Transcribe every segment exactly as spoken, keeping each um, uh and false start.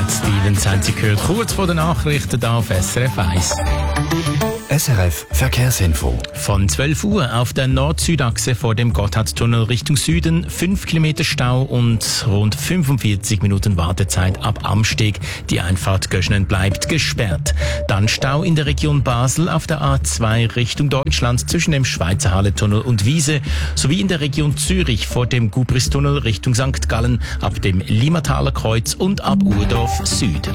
Cat Stevens haben Sie gehört, kurz vor den Nachrichten hier auf S R F eins. S R F Verkehrsinfo. Von zwölf Uhr auf der Nord-Süd-Achse vor dem Gotthardtunnel Richtung Süden fünf Kilometer Stau und rund fünfundvierzig Minuten Wartezeit ab Amsteg. Die Einfahrt Göschenen bleibt gesperrt. Dann Stau in der Region Basel auf der A zwei Richtung Deutschland zwischen dem Schweizer Hallentunnel und Wiese sowie in der Region Zürich vor dem Gubristunnel Richtung Sankt Gallen ab dem Limataler Kreuz und ab Urdorf Süd.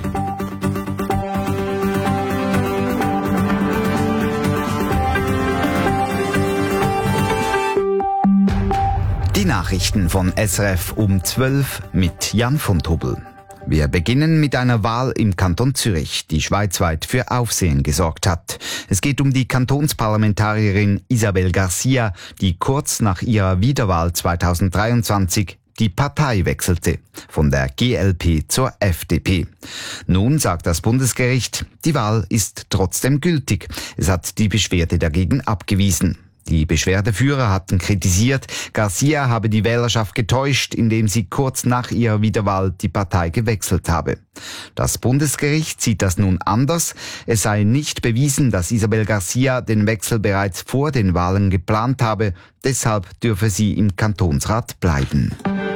Die Nachrichten von S R F um zwölf mit Jan von Tobel. Wir beginnen mit einer Wahl im Kanton Zürich, die schweizweit für Aufsehen gesorgt hat. Es geht um die Kantonsparlamentarierin Isabel Garcia, die kurz nach ihrer Wiederwahl zweitausenddreiundzwanzig die Partei wechselte, von der G L P zur F D P. Nun sagt das Bundesgericht, die Wahl ist trotzdem gültig. Es hat die Beschwerde dagegen abgewiesen. Die Beschwerdeführer hatten kritisiert, Garcia habe die Wählerschaft getäuscht, indem sie kurz nach ihrer Wiederwahl die Partei gewechselt habe. Das Bundesgericht sieht das nun anders. Es sei nicht bewiesen, dass Isabel Garcia den Wechsel bereits vor den Wahlen geplant habe. Deshalb dürfe sie im Kantonsrat bleiben.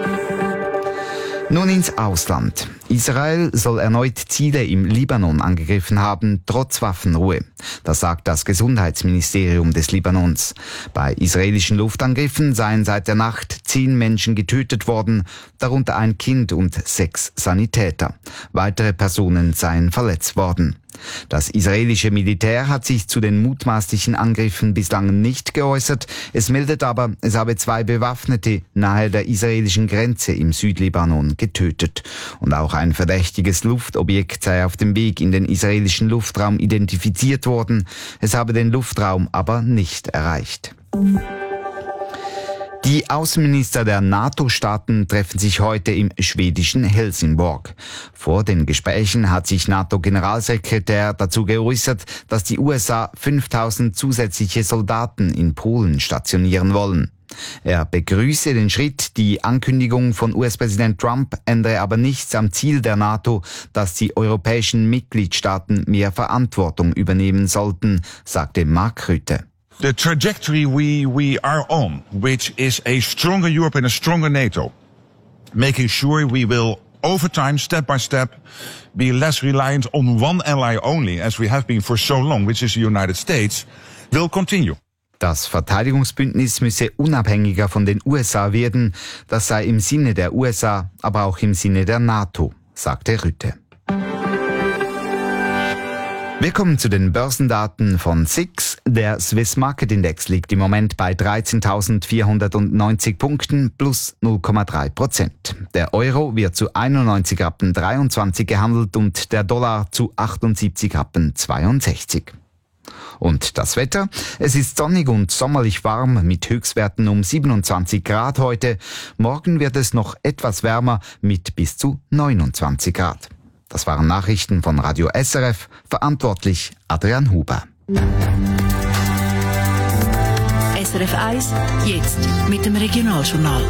Nun ins Ausland. Israel soll erneut Ziele im Libanon angegriffen haben, trotz Waffenruhe. Das sagt das Gesundheitsministerium des Libanons. Bei israelischen Luftangriffen seien seit der Nacht zehn Menschen getötet worden, darunter ein Kind und sechs Sanitäter. Weitere Personen seien verletzt worden. Das israelische Militär hat sich zu den mutmaßlichen Angriffen bislang nicht geäußert. Es meldet aber, es habe zwei Bewaffnete nahe der israelischen Grenze im Südlibanon getötet. Und auch ein verdächtiges Luftobjekt sei auf dem Weg in den israelischen Luftraum identifiziert worden. Es habe den Luftraum aber nicht erreicht. Die Außenminister der NATO-Staaten treffen sich heute im schwedischen Helsingborg. Vor den Gesprächen hat sich NATO-Generalsekretär dazu geäußert, dass die U S A fünftausend zusätzliche Soldaten in Polen stationieren wollen. Er begrüße den Schritt, die Ankündigung von U S-Präsident Trump ändere aber nichts am Ziel der NATO, dass die europäischen Mitgliedstaaten mehr Verantwortung übernehmen sollten, sagte Mark Rutte. The trajectory we, we are on, which is a stronger Europe and a stronger NATO, making sure we will, over time, step by step, be less reliant on one ally only, as we have been for so long, which is the United States, will continue. Das Verteidigungsbündnis müsse unabhängiger von den U S A werden. Das sei im Sinne der U S A, aber auch im Sinne der NATO, sagte Rutte. Wir kommen zu den Börsendaten von S I X. Der Swiss Market Index liegt im Moment bei dreizehntausendvierhundertneunzig Punkten plus null Komma drei Prozent. Der Euro wird zu einundneunzig Rappen dreiundzwanzig gehandelt und der Dollar zu achtundsiebzig Rappen zweiundsechzig. Und das Wetter? Es ist sonnig und sommerlich warm mit Höchstwerten um siebenundzwanzig Grad heute. Morgen wird es noch etwas wärmer mit bis zu neunundzwanzig Grad. Das waren Nachrichten von Radio S R F, verantwortlich Adrian Huber. S R F eins, jetzt mit dem Regionaljournal.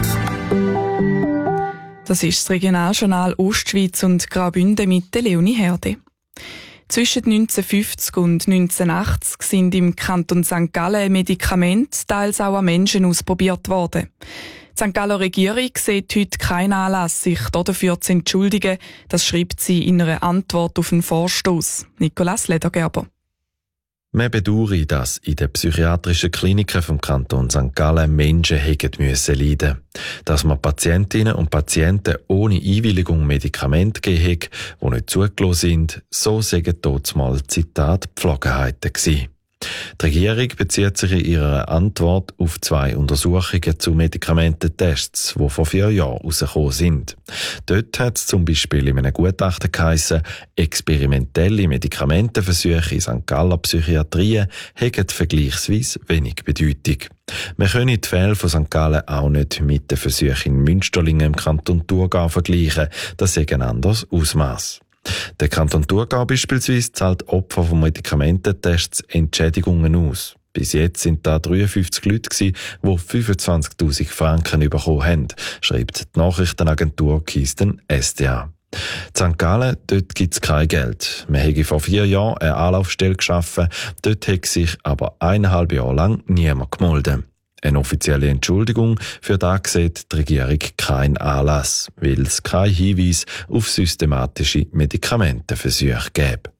Das ist das Regionaljournal Ostschweiz und Graubünden mit der Leonie Herde. Zwischen neunzehnhundertfünfzig und neunzehnhundertachtzig sind im Kanton Sankt Gallen Medikamente, teils auch an Menschen, ausprobiert worden. Die Sankt Galler Regierung sieht heute keinen Anlass, sich dafür zu entschuldigen. Das schreibt sie in einer Antwort auf einen Vorstoss. Nicolas Ledergerber. Man bedauere, dass in den psychiatrischen Kliniken vom Kanton Sankt Gallen Menschen hätten müssen leiden. Dass man Patientinnen und Patienten ohne Einwilligung Medikamente gegeben haben, die nicht zugelassen sind, so sagen dort mal Zitat Pflogenheiten gewesen. Die Regierung bezieht sich in ihrer Antwort auf zwei Untersuchungen zu Medikamententests, die vor vier Jahren herausgekommen sind. Dort hat es zum Beispiel in einem Gutachten geheissen, experimentelle Medikamentenversuche in Sankt Galler Psychiatrien hätten vergleichsweise wenig Bedeutung. Man könne die Fälle von Sankt Gallen auch nicht mit den Versuchen in Münsterlingen im Kanton Thurgau vergleichen, das sei ein anderes Ausmaß. Der Kanton Thurgau beispielsweise zahlt Opfer von Medikamententests Entschädigungen aus. Bis jetzt sind da dreiundfünfzig Leute gewesen, die fünfundzwanzigtausend Franken bekommen haben, schreibt die Nachrichtenagentur Kisten S D A. In Sankt Gallen, dort gibt es kein Geld. Man hätte vor vier Jahren eine Anlaufstelle geschaffen, dort hat sich aber eineinhalb Jahre lang niemand gemeldet. Eine offizielle Entschuldigung für das sieht die Regierung keinen Anlass, weil es keinen Hinweis auf systematische Medikamentenversuche gäbe.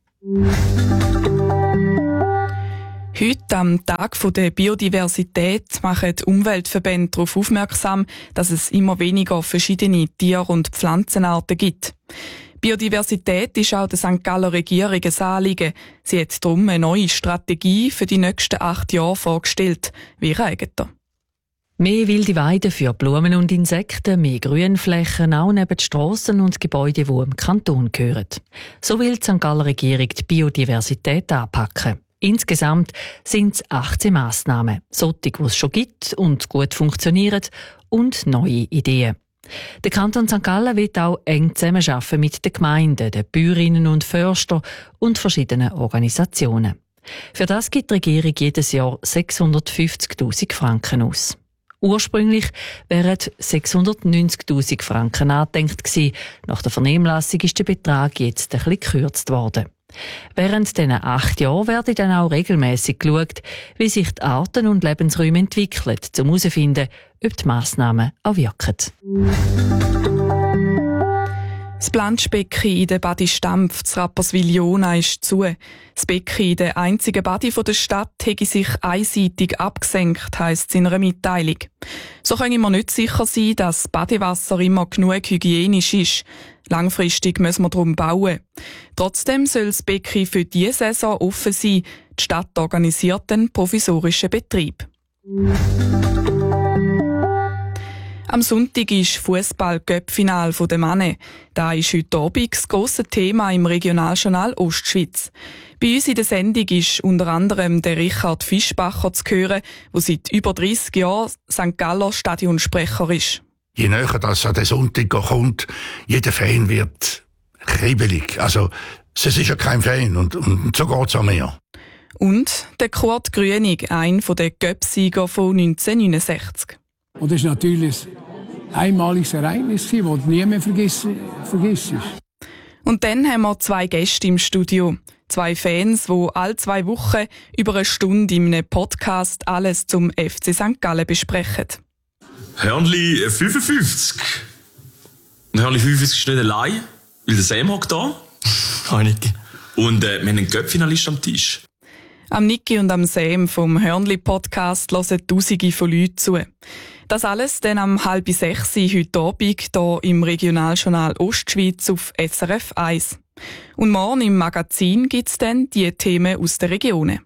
Heute, am Tag der Biodiversität, machen die Umweltverbände darauf aufmerksam, dass es immer weniger verschiedene Tier- und Pflanzenarten gibt. Biodiversität ist auch der Sankt Galler Regierung ein Anliegen. Sie hat darum eine neue Strategie für die nächsten acht Jahre vorgestellt. Wie Regeter. Mehr wilde Weiden für Blumen und Insekten, mehr Grünflächen, auch neben den Strassen und Gebäuden, die im Kanton gehören. So will die Sankt Galler Regierung die Biodiversität anpacken. Insgesamt sind es achtzehn Massnahmen, solche, die es schon gibt und gut funktionieren, und neue Ideen. Der Kanton Sankt Gallen wird auch eng zusammenarbeiten mit den Gemeinden, den Bäuerinnen und Förstern und verschiedenen Organisationen. Für das gibt die Regierung jedes Jahr sechshundertfünfzigtausend Franken aus. Ursprünglich wären sechshundertneunzigtausend Franken angedenkt gewesen. Nach der Vernehmlassung ist der Betrag jetzt ein bisschen gekürzt worden. Während diesen acht Jahren werde dann auch regelmäßig geschaut, wie sich die Arten und Lebensräume entwickeln, um herauszufinden, ob die Massnahmen auch wirken. Das Planschbecken in der Badi Stampf zu Rapperswil-Jona ist zu. Das Becken in der einzigen Badi der Stadt hätte sich einseitig abgesenkt, heisst es in einer Mitteilung. So können wir nicht sicher sein, dass das Badewasser immer genug hygienisch ist. Langfristig müssen wir darum bauen. Trotzdem soll das Becken für diese Saison offen sein. Die Stadt organisiert den provisorischen Betrieb. Am Sonntag ist Fußball-Göpp-Final der Männer. Da ist heute Abend das grosse Thema im Regionaljournal Ostschweiz. Bei uns in der Sendung ist unter anderem der Richard Fischbacher zu hören, der seit über dreissig Jahren Sankt Galler Stadionsprecher ist. Je näher das an den Sonntag kommt, jeder Fan wird kribbelig. Also, es ist ja kein Fan und, und so geht's auch mehr. Und der Kurt Grünig, ein der Göpp-Sieger von neunzehnhundertneunundsechzig. Und das war natürlich ein einmaliges Ereignis, das du nie mehr vergisst. Und dann haben wir zwei Gäste im Studio. Zwei Fans, die alle zwei Wochen über eine Stunde in einem Podcast alles zum F C Sankt Gallen besprechen. Hörnli fünfundfünfzig. Und Hörnli fünfundfünfzig ist nicht allein, weil der Sam hockt da. Hi Niki. Und äh, wir haben einen Göpp-Finalist am Tisch. Am Niki und am Sam vom Hörnli-Podcast hören Tausende von Leuten zu. Das alles dann am halb sechs heute Abend hier im Regionaljournal Ostschweiz auf S R F eins. Und morgen im Magazin gibt es dann die Themen aus den Regionen.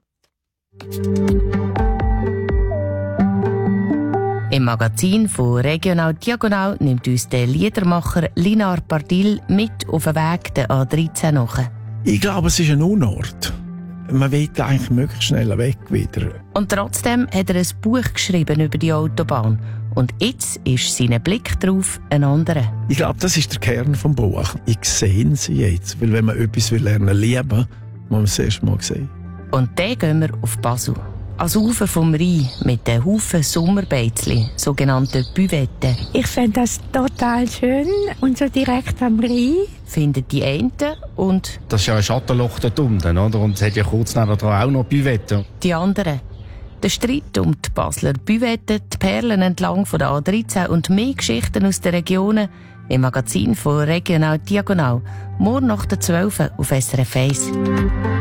Im Magazin von Regional Diagonal nimmt uns der Liedermacher Linar Pardil mit auf den Weg der A dreizehn nach. Ich glaube, es ist ein Unort. Man will eigentlich möglichst schnell weg wieder. Und trotzdem hat er ein Buch geschrieben über die Autobahn. Und jetzt ist sein Blick darauf ein anderer. Ich glaube, das ist der Kern des Buches. Ich sehe sie jetzt. Weil wenn man etwas lernen lieben, muss man es erst mal sehen. Und dann gehen wir auf Basel. Ans Ufer vom Rhein mit den Haufen Sommerbeizli, sogenannten Büvetten. Ich finde das total schön und so direkt am Rhein. Finden die einen und... Das ist ja ein Schattenloch dort unten, oder? Und es hat ja kurz nebenan auch noch Büvetten. Die anderen. Der Streit um die Basler Büvetten, die Perlen entlang von der A dreizehn und mehr Geschichten aus den Regionen im Magazin von Regional Diagonal. Morgen nach der zwölf auf S R F eins.